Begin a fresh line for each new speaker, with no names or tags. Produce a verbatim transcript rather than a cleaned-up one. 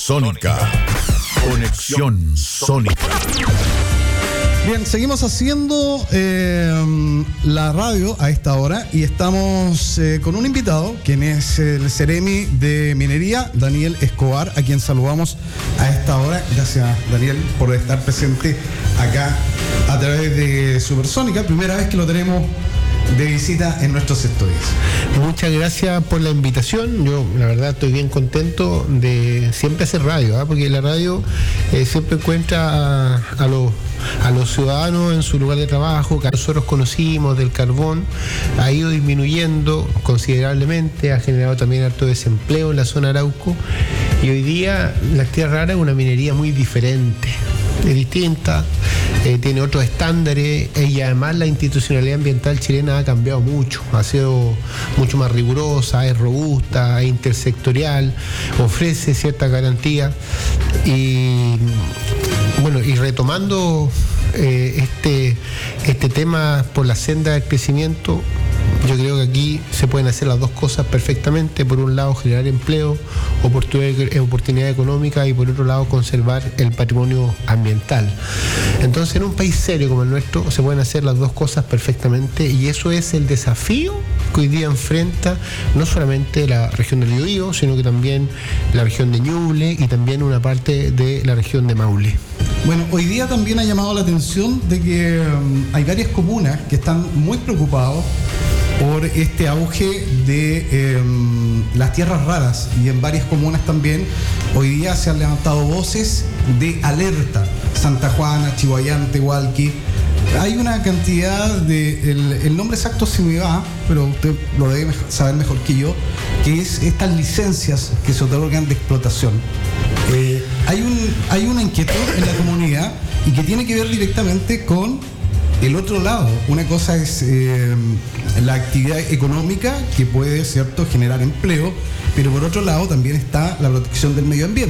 Sónica. Conexión Sónica.
Bien, seguimos haciendo eh, la radio a esta hora y estamos eh, con un invitado, quien es el Ceremi de Minería, Daniel Escobar, a quien saludamos a esta hora. Gracias, Daniel, por estar presente acá a través de Supersónica. Primera vez que lo tenemos de visita en nuestros estudios.
Muchas gracias por la invitación. Yo la verdad estoy bien contento de siempre hacer radio, ¿eh? Porque la radio eh, siempre encuentra a, a los a los ciudadanos en su lugar de trabajo, que nosotros conocimos del carbón, ha ido disminuyendo considerablemente, ha generado también harto desempleo en la zona Arauco, y hoy día la Tierra Rara es una minería muy diferente, es distinta, eh, tiene otros estándares, y además la institucionalidad ambiental chilena ha cambiado mucho, ha sido mucho más rigurosa, es robusta, es intersectorial, ofrece cierta garantía, y bueno, y retomando eh, este, este tema por la senda del crecimiento, yo creo que aquí se pueden hacer las dos cosas perfectamente. Por un lado, generar empleo, oportunidad, oportunidad económica, y por otro lado, conservar el patrimonio ambiental. Entonces, en un país serio como el nuestro, se pueden hacer las dos cosas perfectamente, y eso es el desafío que hoy día enfrenta no solamente la región del Biobío, sino que también la región de Ñuble y también una parte de la región de Maule.
Bueno, hoy día también ha llamado la atención de que um, hay varias comunas que están muy preocupados por este auge de eh, las tierras raras, y en varias comunas también hoy día se han levantado voces de alerta. Santa Juana, Chihuayante, Hualqui. Hay una cantidad de, el, el nombre exacto se me va, pero usted lo debe saber mejor que yo, que es estas licencias que se otorgan de explotación. Eh, hay, un, hay una inquietud en la comunidad y que tiene que ver directamente con el otro lado. Una cosa es eh, la actividad económica, que puede, cierto, generar empleo, pero por otro lado también está la protección del medio ambiente.